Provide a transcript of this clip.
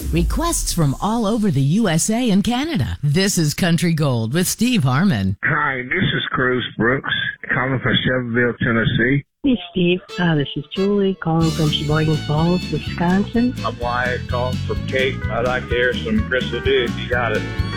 Requests from all over the USA and Canada. This is Country Gold with Steve Harmon. Hi, this is Cruz Brooks, calling from Shelbyville, Tennessee. Hey, Steve. This is Julie calling from Sheboygan Falls, Wisconsin. I'm Wyatt calling from Cape. I'd like to hear some Chris Ledoux if you got it.